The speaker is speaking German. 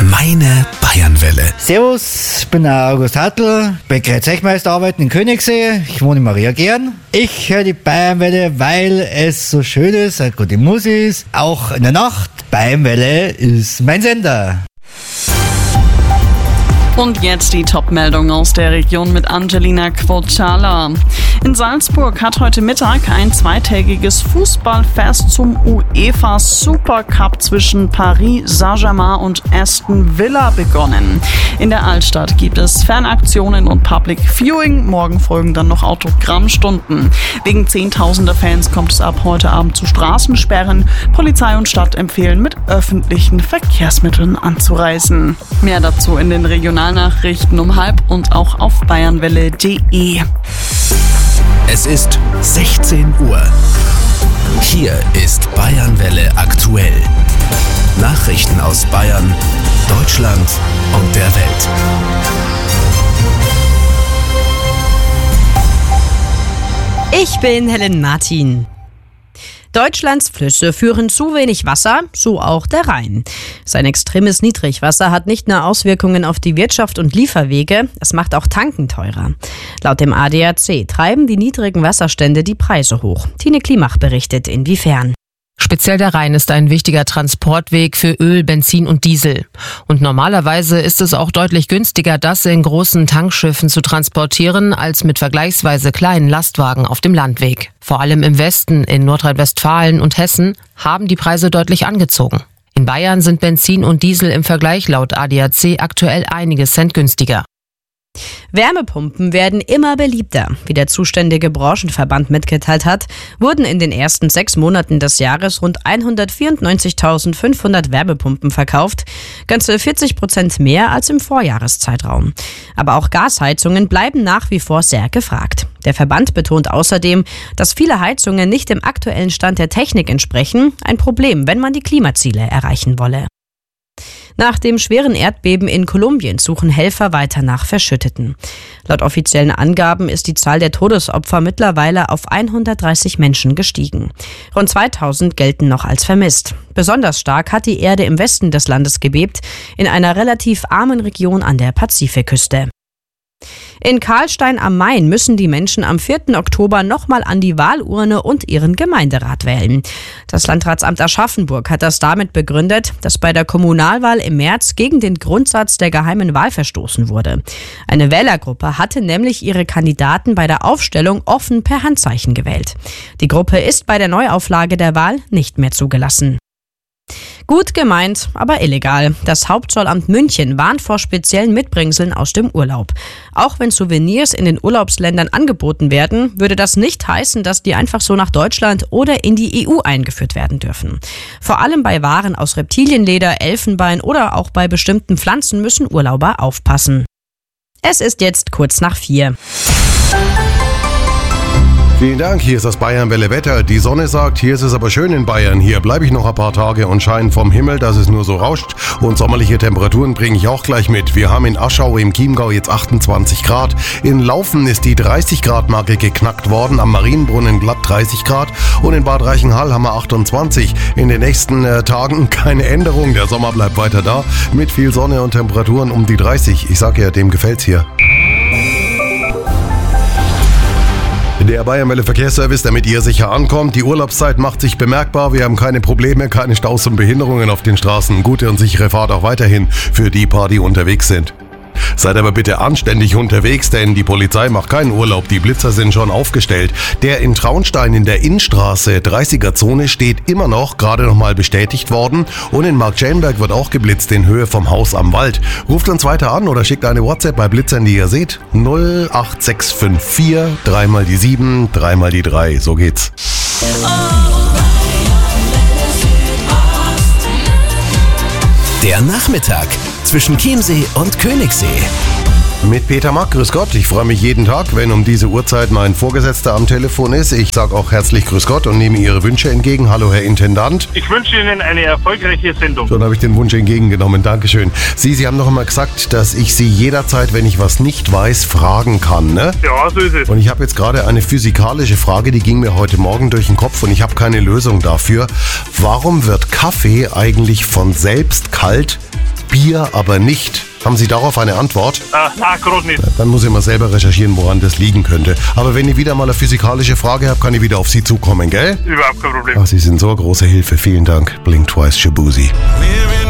Meine Bayernwelle. Servus, ich bin der August Hartl, Bäckerei Zechmeister, arbeiten in Königssee. Ich wohne in Maria Gern. Ich höre die Bayernwelle, weil es so schön ist, eine gute Musik ist, auch in der Nacht. Bayernwelle ist mein Sender. Und jetzt die Top-Meldung aus der Region mit Angelina Quocala. In Salzburg hat heute Mittag ein zweitägiges Fußballfest zum UEFA Supercup zwischen Paris Saint-Germain und Aston Villa begonnen. In der Altstadt gibt es Fanaktionen und Public Viewing. Morgen folgen dann noch Autogrammstunden. Wegen Zehntausender Fans kommt es ab heute Abend zu Straßensperren. Polizei und Stadt empfehlen, mit öffentlichen Verkehrsmitteln anzureisen. Mehr dazu in den Regionalnachrichten um 12:30 und auch auf bayernwelle.de. Es ist 16 Uhr. Hier ist Bayernwelle aktuell. Nachrichten aus Bayern, Deutschland und der Welt. Ich bin Helen Martin. Deutschlands Flüsse führen zu wenig Wasser, so auch der Rhein. Sein extremes Niedrigwasser hat nicht nur Auswirkungen auf die Wirtschaft und Lieferwege, es macht auch Tanken teurer. Laut dem ADAC treiben die niedrigen Wasserstände die Preise hoch. Tine Klimach berichtet, inwiefern. Speziell der Rhein ist ein wichtiger Transportweg für Öl, Benzin und Diesel. Und normalerweise ist es auch deutlich günstiger, das in großen Tankschiffen zu transportieren, als mit vergleichsweise kleinen Lastwagen auf dem Landweg. Vor allem im Westen, in Nordrhein-Westfalen und Hessen, haben die Preise deutlich angezogen. In Bayern sind Benzin und Diesel im Vergleich laut ADAC aktuell einige Cent günstiger. Wärmepumpen werden immer beliebter. Wie der zuständige Branchenverband mitgeteilt hat, wurden in den ersten 6 Monaten des Jahres rund 194.500 Wärmepumpen verkauft, ganze 40% mehr als im Vorjahreszeitraum. Aber auch Gasheizungen bleiben nach wie vor sehr gefragt. Der Verband betont außerdem, dass viele Heizungen nicht dem aktuellen Stand der Technik entsprechen, ein Problem, wenn man die Klimaziele erreichen wolle. Nach dem schweren Erdbeben in Kolumbien suchen Helfer weiter nach Verschütteten. Laut offiziellen Angaben ist die Zahl der Todesopfer mittlerweile auf 130 Menschen gestiegen. Rund 2000 gelten noch als vermisst. Besonders stark hat die Erde im Westen des Landes gebebt, in einer relativ armen Region an der Pazifikküste. In Karlstein am Main müssen die Menschen am 4. Oktober nochmal an die Wahlurne und ihren Gemeinderat wählen. Das Landratsamt Aschaffenburg hat das damit begründet, dass bei der Kommunalwahl im März gegen den Grundsatz der geheimen Wahl verstoßen wurde. Eine Wählergruppe hatte nämlich ihre Kandidaten bei der Aufstellung offen per Handzeichen gewählt. Die Gruppe ist bei der Neuauflage der Wahl nicht mehr zugelassen. Gut gemeint, aber illegal. Das Hauptzollamt München warnt vor speziellen Mitbringseln aus dem Urlaub. Auch wenn Souvenirs in den Urlaubsländern angeboten werden, würde das nicht heißen, dass die einfach so nach Deutschland oder in die EU eingeführt werden dürfen. Vor allem bei Waren aus Reptilienleder, Elfenbein oder auch bei bestimmten Pflanzen müssen Urlauber aufpassen. Es ist jetzt kurz nach 4. Vielen Dank, hier ist das Bayernwelle Wetter. Die Sonne sagt, hier ist es aber schön in Bayern. Hier bleibe ich noch ein paar Tage und scheinen vom Himmel, dass es nur so rauscht. Und sommerliche Temperaturen bringe ich auch gleich mit. Wir haben in Aschau im Chiemgau jetzt 28 Grad. In Laufen ist die 30 Grad Marke geknackt worden. Am Marienbrunnen glatt 30 Grad. Und in Bad Reichenhall haben wir 28. In den nächsten Tagen keine Änderung. Der Sommer bleibt weiter da. Mit viel Sonne und Temperaturen um die 30. Ich sag ja, dem gefällt's hier. Der Bayernwelle Verkehrsservice, damit ihr sicher ankommt. Die Urlaubszeit macht sich bemerkbar. Wir haben keine Probleme, keine Staus und Behinderungen auf den Straßen. Gute und sichere Fahrt auch weiterhin für die paar, die unterwegs sind. Seid aber bitte anständig unterwegs, denn die Polizei macht keinen Urlaub. Die Blitzer sind schon aufgestellt. Der in Traunstein in der Innstraße 30er-Zone steht immer noch, gerade nochmal bestätigt worden. Und in Marktschellenberg wird auch geblitzt in Höhe vom Haus am Wald. Ruft uns weiter an oder schickt eine WhatsApp bei Blitzern, die ihr seht. 08654 3 mal die 7, 3 mal die 3. So geht's. Der Nachmittag zwischen Chiemsee und Königssee Mit Peter Mack, grüß Gott. Ich freue mich jeden Tag, wenn um diese Uhrzeit mein Vorgesetzter am Telefon ist. Ich sage auch herzlich grüß Gott und nehme Ihre Wünsche entgegen. Hallo, Herr Intendant. Ich wünsche Ihnen eine erfolgreiche Sendung. Schon habe ich den Wunsch entgegengenommen. Dankeschön. Sie haben noch einmal gesagt, dass ich Sie jederzeit, wenn ich was nicht weiß, fragen kann, ne? Ja, so ist es. Und ich habe jetzt gerade eine physikalische Frage, die ging mir heute Morgen durch den Kopf und ich habe keine Lösung dafür. Warum wird Kaffee eigentlich von selbst kalt, Bier aber nicht? Haben Sie darauf eine Antwort? Nein, gerade nicht. Dann muss ich mal selber recherchieren, woran das liegen könnte. Aber wenn ich wieder mal eine physikalische Frage habe, kann ich wieder auf Sie zukommen, gell? Überhaupt kein Problem. Ach, Sie sind so eine große Hilfe. Vielen Dank. Blink Twice, Shabuzi.